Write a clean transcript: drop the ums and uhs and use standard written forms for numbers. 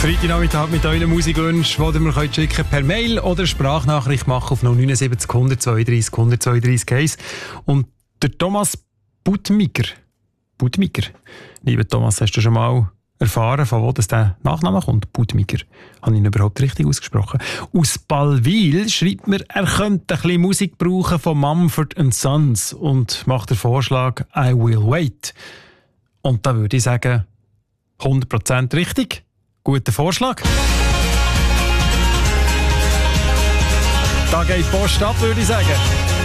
Freitagnachmittag mit euren Musikwünschen, die ihr mir schicken per Mail oder Sprachnachricht machen auf 079 132 132 1. Und der Thomas Budmiger. Lieber Thomas, hast du schon mal erfahren, von wo das der Nachname kommt? Budmiger. Habe ich ihn überhaupt richtig ausgesprochen? Aus Ballwil schreibt mir, er könnte ein bisschen Musik brauchen von Mumford & Sons und macht den Vorschlag «I Will Wait». Und da würde ich sagen, 100% richtig. Guter Vorschlag. Da geht die Post ab, würde ich sagen.